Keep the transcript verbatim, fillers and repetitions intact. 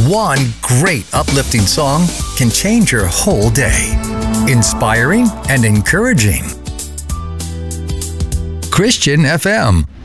One great uplifting song can change your whole day. Inspiring and encouraging. Christian F M.